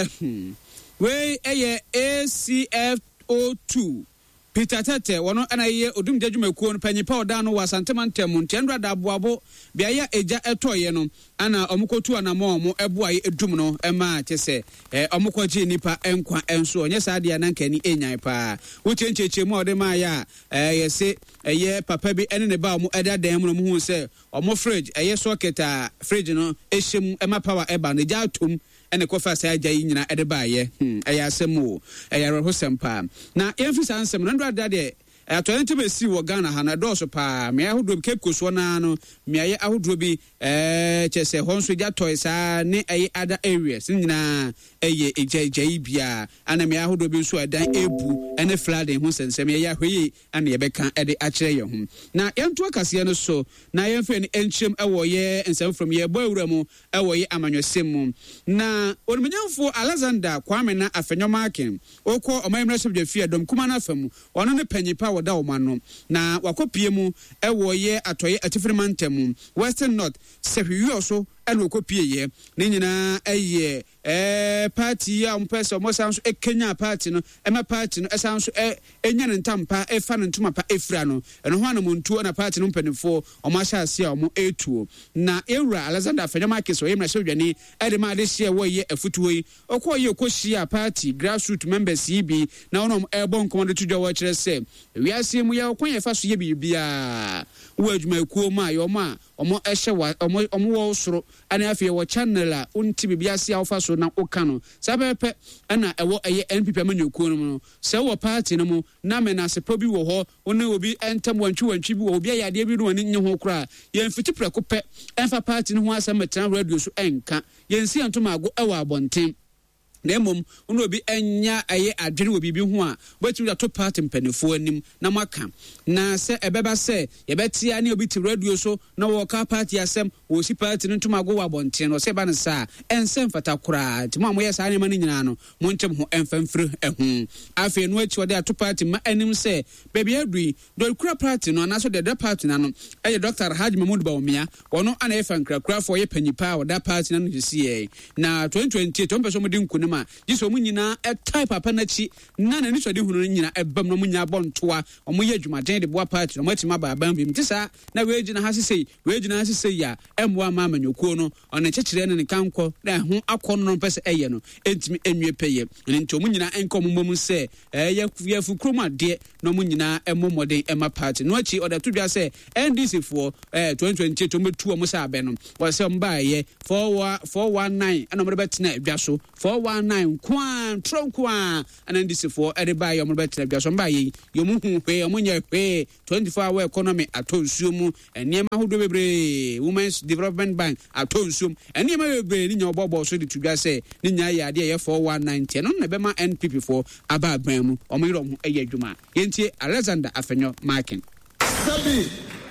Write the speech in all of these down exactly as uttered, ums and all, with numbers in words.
eh we eye A C F O two Peter Tete wono ana ye odum djadwumakuo no panyipa oda no wasantemantam ntendra da boabo bia ya eja etoye no ana omukotu anamo omo eboaye edum no ema chese eh omukwaji nipa enkwa enso onye saade na nkani enyan pa wo chencheche mu ode ma ya eh yese eye papa bi ene ne ba omo edadan mu no mu hu se omo fridge eye socket a fridge no ehyem ema power eba ne ja atom ene kofa sa agya yi nyina ede baaye hmm eya asemu eya rohosempa na emfisa ansem no ndra de atɔyɛnte besi wɔ Ghana ha na dɔɔso pa me ahodo Cape Coast na no me aye ahodo bi eh kyese hɔ nso gya toy saa ne aye other areas nyina eye ejejei bia ana me ahodo bi nso adan ebu ene flooding ho sensem ye ahwe ana ye bɛka ede akyerɛ ye ho na yɛnto akase no so na yɛmfa ni enkyem ɛwɔ ye nsɛm from ye boawura mu ɛwɔ ye amanwosem mu na onumnyamfo Alexander Kwame na afenwoma aken okɔ ɔmayemra sobje fie dom kuma na afamu ɔno ne panyipa wada omano na wakopie mu ewo ye atoye atifirimantam Western North sehwiyo so ene okopie ye ne nyina eye eh party ya mpesa mo sanso e Kenya party no ema party no esanso e enya ne ntampa e fa ne ntuma pa efra no eno ho anam ntuo na party no mpanifo o ma sha ase o mo etuo na Ewura Alexander Afenwoma Akeso yemra sodwane e de ma de hye wo ye afutuo yi okoye okohia party grassroots members yi bi na onom e bon komando tudwa wo kire se wiase mu ya okon ye fa so ye bibia wo adwumakuo ma yo ma omo ehye wa omo omo wo soro ana afie wo channel a unti bibia se afa so na oka no sabepe ana ewo eye N P P amanyokuo no no se wo party no mu na me na sepo bi wo ho one obi entam wantwi wantwi bi wo obi ayade bi no ani nye ho kra ye mfiti preko pe enfa party no ho asem metan radio so enka ye nsi antoma ago ewo abonten na emom ono obi enya aye adwene wo bibi ho a wetu da to party mpanifo anim na maka na se ebeba se yebetia ne obi ti radio so na wo ka party asem wo si party no ntuma go wabonten no se ba ne sa ensem fata kura ti mo amoye sa ne ma ne nyina no mo ntem ho emfamfiri ehu afi no achi ode ato party ma anim se baby adui do kura party no na so de de party na no eye Doctor Haji Mahmoud Bawumia wono ana efa nkra kura fo ye panyipa wo da party na no sie na twenty twenty-eight to mpeso mudi nkunu jiso mu nyina e type papa na chi na na ni so de hunu nyina e bam no mu nya bontoa omo ye dwumaden de boa party no matima ba ban bi mtisa na weji na hasisi weji na hasisi ya emwa ma amanyokuo no ona chechire ne kanko na ho akọ no pese eye no entimi enwie peye nti omu nyina enko momom se eh ye fukroma de no mu nyina emomode ema party no achi oda tudwa se N D C for eh twenty twenty-eight to metu omu sa abe no wo se mba ye four nineteen ana mo betena adwa so four nineteen kwan tronkwa ana N D C for edeba ye mo betena adwa so mba ye yomu hu hwe omu nya hwe twenty-four hour economy atonsuo mu enema hodo bebre Women's Development Bank atonsuo enema bebre ni nya obobo so de tudwa se ni nya ya de ye four nineteen no na be ma N P P for aba aban mu omo yiro ho eye adwuma yentie Alexander Afenwoma Aken sabi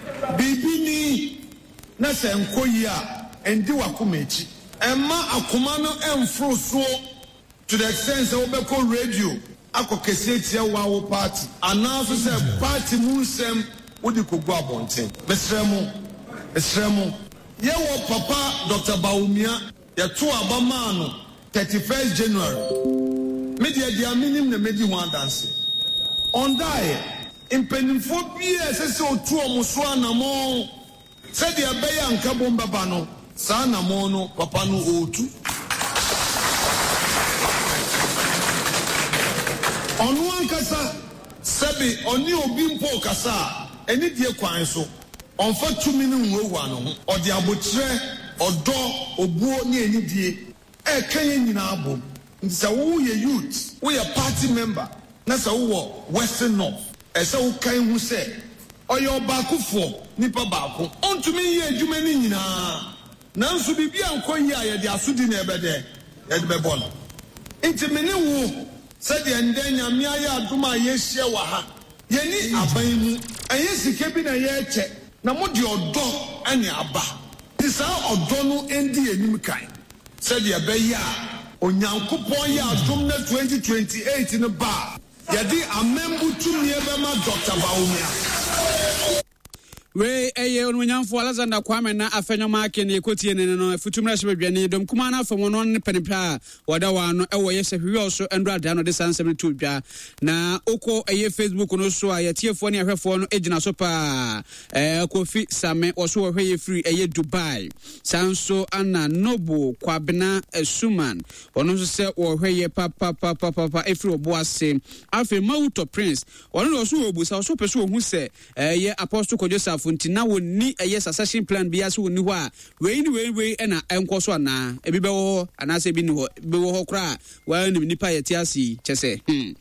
bibini na se nkoyi a endi wakomachi emma akoma no emfro so to the extent that we call radio akokese tia wa party anaso say party mu nsem wodi kogbo abonten besremo besremo ye wo papa Doctor Bawumia ye to abama no thirty-first January media dia minim na medi one dance on die impenifo bia se se otu omuso anamo se dia beya nka bomba ba no sa anamo no papa no otu onu ankasa sebi oni obi mpo kasa eni die kwan so onfa tumi ne nwowa no ho odi abotire odo obuo ne eni die e kan nyina abom nti se wo ye youth wo ye party member na se wo Western North e se wo kan hu se oyo baakufo nipa baako ontumi ye adwuma ni nyina nanso bibia nkoyi a ye de asodi na ebede ye de bebon nti mene wo said the endenya miaya aduma yehia wa ha yeni aban mu eye sike bi na ye che na mo de odo ane aba disa odo no endi enim kan said the beya onyankopon ya adum na twenty twenty-eight no ba yedi amembu tumi e be ma Doctor Bawumia we eye onwanyamfo Alexander Kwame na afenyo maake ne ekotie ne no futumra hyebedwane dom kuma na afo no ne penepra wada wa no ewo ye sehwe oso endra da no de sansem to dwa na oko eye Facebook no so a yetiefo ne ahwefo no egina so pa eh Kofi Same oso wo hwe ye free eye Dubai sanso ana Nobo Kwabena Suman ono so se wo hwe ye papa papa papa efri oboase afi Mauto Prince ono lo so obusa so pese ohun se eye Apostle Joseph ntina woni eye succession plan bia so woni ho a we ni we we na enkoso ana ebi be wo ana se bi ni ho be wo kra wa ni nipa yeti asi chese hmm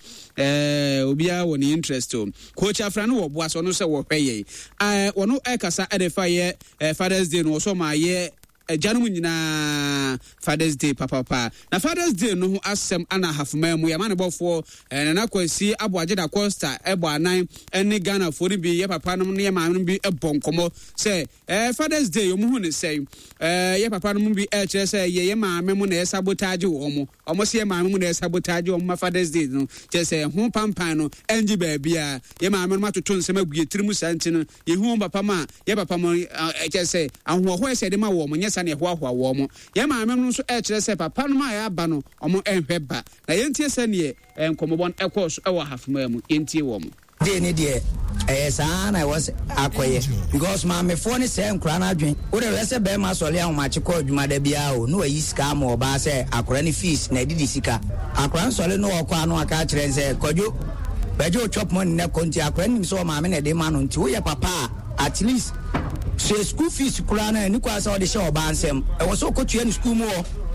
eh obia woni interest o coach afra no wo boaso no se wo hweye eh wono ekasa edefa ye Father's Day no so ma ye Janum nyina Father's Day papa papa na Father's Day no asem ana hafuma mu ya mane bofo na na kwasi aboaje da Costa ebo anan ene Ghana fo ni bi ye papa no ne ma no bi ebonkomo say eh Father's Day yo mu hu ne say eh ye papa no bi e kire say ye ye maame mu na ye sabotage wo mo omo se ye maame mu na ye sabotage wo ma Father's Day no kire say hu pampan no enji ba bia ye maame no matoto nsem aguye tirimu santi no ye hu papa ma ye papa mo kire say ahoho ese de ma wo mo nyesa ne hoahoa wo mo ye maame no so e kire say papa no ma ya ba no omo enhwe ba na ye ntie se ne enkomobon ekos e wo hafuma mu entie wo mo de ne de eh sa na was akoye because ma me fo ne se nkura na adwen wo de rese be ma sole a ma chekọ adwuma da bia o no ayi sika ma oba se akora ne fees na didi sika akora sole no okwa no aka kire se kojo bejo chop money na konti akora nim so ma me na de ma no nti wo ye papa at least se school fees kura na ni kwa sa o de she oba ansem e wo so kotua ni school mu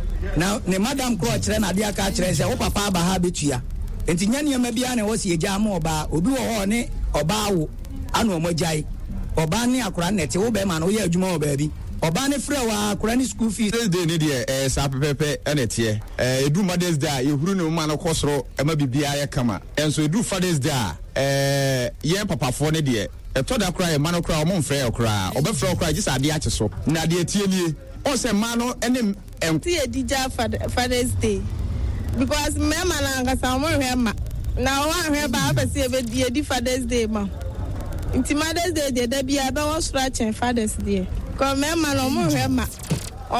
na ne madam kro kire na de aka kire se wo papa ba ha betua enti nya ne ma bia na wo se eja ma oba obi wo ho ne oba wo anu omojai oba ne akora nete wo be ma no ye adwuma oba bi oba ne frɛ wa akora ne school fees Father's Day ne de eh sa pepepe enete eh edu Mother's Day ehuru ne ma no kosoro e ma bibia ye kama enso edu Father's Day eh ye papafo ne de e to da kra ye ma no kra o mo mfrɛ kra obɛfrɛ kra gisa ade ache so na de tie nie o se ma no ene tie dija Father's Day because me ma na ngasa mo hwe ma na wa hwe ba abasi e be di Father's Day ma nti Mother's Day de da bia be wo scratch Father's Day ko me ma no mo hwe ma o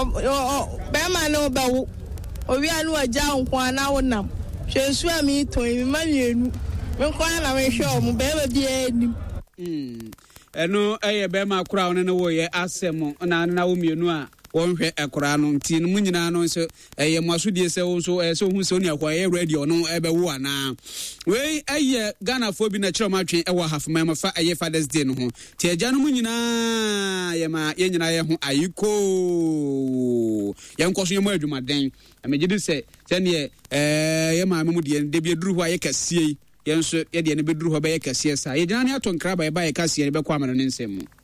be ma no be wo o wi anu aja nko ana wo nam hwe su ami to mi ma mienu me ko na me hwe o mo be be bia ni mm eno eye be ma kura one ne wo ye asem na na wo mienu a wonhwe ekora no nti no munyina no so eye mwasodie se wo so so hu se oni akwa ye radio no ebe wo ana we eye Ghana fo bi na kire matwen e wo hafuma ma fa eye Father's Day no ho ti agya no munyina ye ma ye nyina ye ho ayiko ye nkoso ye mo adwumaden amegide se se ne eh ye ma mu de de bi duru ho aye kasie yenso ye de ne beduru ho be ye kasie sa ye gyana ne ato nkra ba ye ba ye kasie ne be kwa amano ne nsem